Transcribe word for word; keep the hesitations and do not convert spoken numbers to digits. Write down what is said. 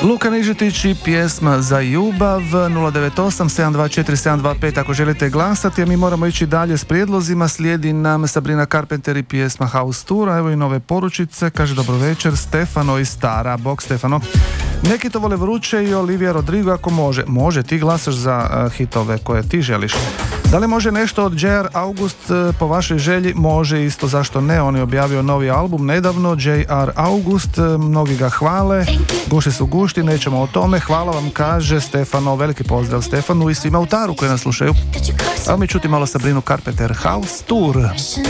Luka Nižetić i pjesma Za ljubav. Nula devet osam sedam dva četiri sedam dva pet ako želite glasati, a mi moramo ići dalje s prijedlozima. Slijedi nam Sabrina Carpenter i pjesma House Tour, a evo i nove poručice. Kaže dobro večer, Stefano iz Stara. Bog Stefano. Neki to vole vruće i Olivia Rodrigo ako može. Može, ti glasaš za uh, hitove koje ti želiš. Da li može nešto od J R. August uh, po vašoj želji? Može isto, zašto ne? On je objavio novi album nedavno, J R. August, uh, mnogi ga hvale, guši su gušti, nećemo o tome. Hvala vam, kaže Stefano, veliki pozdrav Stefanu i svima u Taru koji nas slušaju. A mi čuti malo Sabrinu Carpenter, House Tour.